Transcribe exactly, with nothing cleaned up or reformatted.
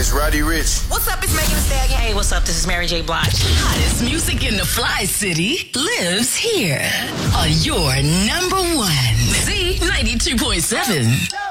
it's Roddy Ricch. What's up, it's Megan Thee Stallion. Hey, what's up, this is Mary J. Blige. Hottest music in the Fly City lives here on your number one. Z ninety-two point seven.